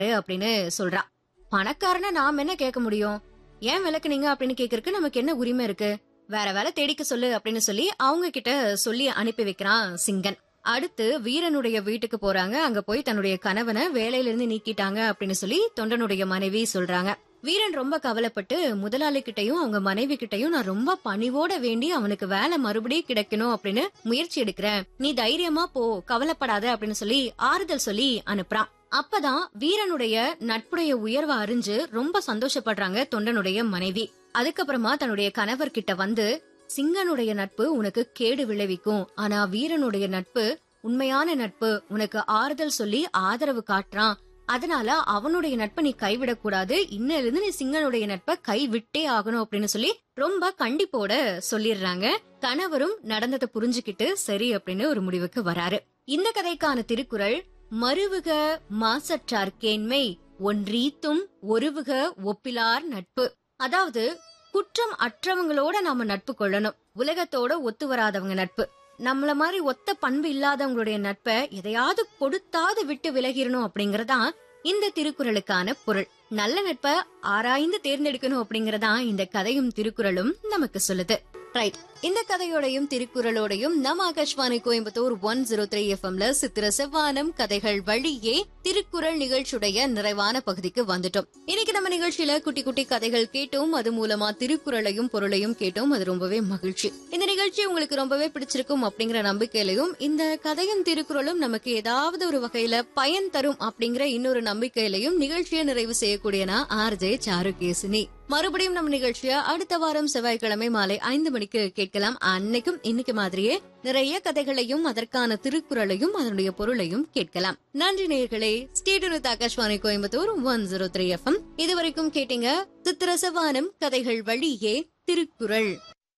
அப்படின்னு சொல்றான். பணக்காரனை நாம என்ன கேட்க முடியும்? ஏன் விளக்குனீங்க அப்படின்னு கேக்குறதுக்கு நமக்கு என்ன உரிமை இருக்கு? வேற வேலை தேடிக்க சொல்லு அப்படின்னு சொல்லி அவங்க கிட்ட சொல்லி அனுப்பி வைக்கிறான் சிங்கன். அடுத்து வீரனுடைய வீட்டுக்கு போறாங்க. அங்க போய் தன்னுடைய கணவனை வேலையில இருந்து நீக்கிட்டாங்க அப்படின்னு சொல்லி தொண்டனுடைய மனைவி சொல்றாங்க. வீரன் ரொம்ப கவலைப்பட்டு முதலாளி கிட்டையும் அவங்க மனைவி கிட்டையும் நான் ரொம்ப பணிவோட வேண்டி அவனுக்கு வேலை மறுபடியும் கிடைக்கணும் அப்படின்னு முயற்சி எடுக்கிறேன், நீ தைரியமா போ, கவலைப்படாத அப்படின்னு சொல்லி ஆறுதல் சொல்லி அனுப்புறான். அப்பதான் வீரனுடைய நட்புடைய உயர்வை அறிஞ்சு ரொம்ப சந்தோஷப்படுறாங்க தொண்டனுடைய மனைவி. அதுக்கப்புறமா தன்னுடைய கணவர் கிட்ட வந்து, சிங்கனுடைய நட்பு உனக்கு கேடு விளைவிக்கும், ஆனா வீரனுடைய நட்பு உண்மையான நட்பு, உனக்கு ஆறுதல் சொல்லி ஆதரவு காட்டுறான், அதனால அவனுடைய நட்பை நீ கைவிடக் கூடாது, இன்னையில இருந்து நீ சிங்கனுடைய நட்பை கைவிட்டே ஆகணும் அப்படின்னு சொல்லி ரொம்ப கண்டிப்போட சொல்லிடுறாங்க. கணவரும் நடந்ததை புரிஞ்சுக்கிட்டு சரி அப்படின்னு ஒரு முடிவுக்கு வராரு. இந்த கதைக்கான திருக்குறள், மருவுக மாசற்றார் கேண்மை, ஒன்றீத்தும் ஒருவுக ஒப்பிலார் நட்பு. அதாவது குற்றம் அற்றவங்களோட நாம நட்பு கொள்ளணும், உலகத்தோட ஒத்து வராதவங்க நட்பு, நம்மள மாதிரி ஒத்த பண்பு இல்லாதவங்களுடைய நட்பை எதையாவது கொடுத்தாது விட்டு விலகிரணும் அப்படிங்கறதான் இந்த திருக்குறளுக்கான பொருள். நல்ல நட்பை ஆராய்ந்து தேர்ந்தெடுக்கணும் அப்படிங்கறதான் இந்த கதையும் திருக்குறளும் நமக்கு சொல்லுது. ரைட், இந்த கதையோடையும் திருக்குறளோடையும் நம்ம ஆகாஷ்வாணி கோயம்புத்தூர் 103 எஃப்எம்ல சித்திர செவ்வானம் கதைகள் வழியே திருக்குறள் நிகழ்ச்சியுடைய நிறைவான பகுதிக்கு வந்துட்டோம். இன்னைக்கு நம்ம நிகழ்ச்சியில குட்டி குட்டி கதைகள் கேட்டோம், அது மூலமா திருக்குறளையும் பொருளையும் கேட்டோம். அது ரொம்பவே மகிழ்ச்சி. இந்த நிகழ்ச்சி உங்களுக்கு ரொம்பவே பிடிச்சிருக்கும் அப்படிங்கிற நம்பிக்கையிலையும், இந்த கதையும் திருக்குறளும் நமக்கு ஏதாவது ஒரு வகையில பயன் தரும் அப்படிங்கிற இன்னொரு நம்பிக்கையிலையும் நிகழ்ச்சியை நிறைவு செய்யக்கூடிய நான் ஆர்ஜே சாருகேசினி. மறுபடியும் நம்ம நிகழ்ச்சிய அடுத்த வாரம் செவ்வாய்க்கிழமை மாலை 5 மணிக்கு கேட்கலாம். அன்னைக்கும் இன்னைக்கு மாதிரியே நிறைய கதைகளையும் அதற்கான திருக்குறளையும் அதனுடைய பொருளையும் கேட்கலாம். நன்றி நேயர்களே. Stay tune with Akashvani Coimbatore 103 FM. இதுவரைக்கும் கேட்டீங்க சித்திர செவ்வானம் கதைகள் வழியே திருக்குறள்.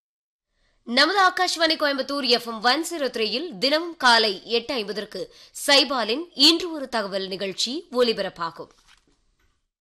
நமது ஆகாஷ்வாணி கோயம்புத்தூர் எஃப்எம் 103 தினமும் காலை 8:50 சைபாலின் இன்று ஒரு தகவல் நிகழ்ச்சி ஒலிபரப்பாகும்.